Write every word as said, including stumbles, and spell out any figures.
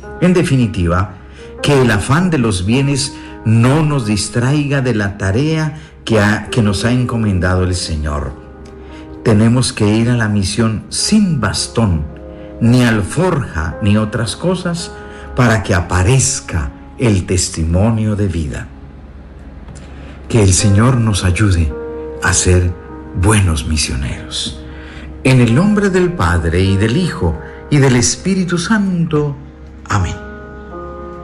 En definitiva, que el afán de los bienes no nos distraiga de la tarea que, ha, que nos ha encomendado el Señor. Tenemos que ir a la misión sin bastón, ni alforja, ni otras cosas, para que aparezca el testimonio de vida. Que el Señor nos ayude a ser buenos misioneros. En el nombre del Padre, y del Hijo, y del Espíritu Santo. Amén.